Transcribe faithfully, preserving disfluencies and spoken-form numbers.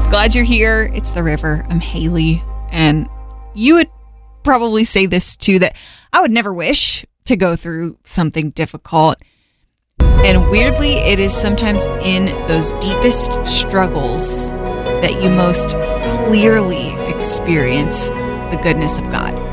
Glad you're here. It's The River. I'm Haley. And you would probably say this too, that I would never wish to go through something difficult. And weirdly, it is sometimes in those deepest struggles that you most clearly experience the goodness of God.